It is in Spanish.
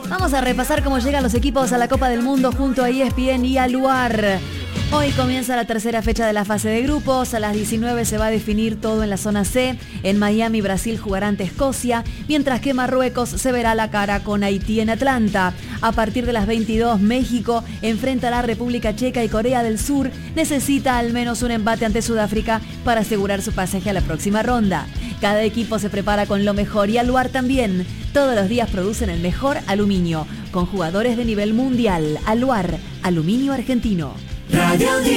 Vamos a repasar cómo llegan los equipos a la Copa del Mundo junto a ESPN y a Luar. Hoy comienza la tercera fecha de la fase de grupos. A las 19 se va a definir todo en la zona C. En Miami, Brasil jugará ante Escocia, mientras que Marruecos se verá la cara con Haití en Atlanta. A partir de las 22, México enfrentará a República Checa y Corea del Sur necesita al menos un empate ante Sudáfrica para asegurar su pasaje a la próxima ronda. Cada equipo se prepara con lo mejor y Aluar también. Todos los días producen el mejor aluminio, con jugadores de nivel mundial. Aluar, aluminio argentino. Radio